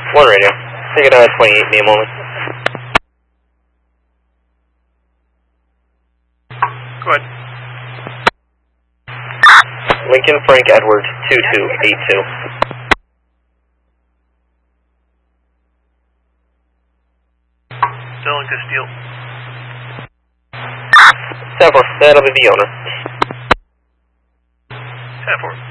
One radio. Take it out 28, name only. Go ahead. Lincoln Frank Edward 2282. Dylan Castile. That'll be the owner. 10-4.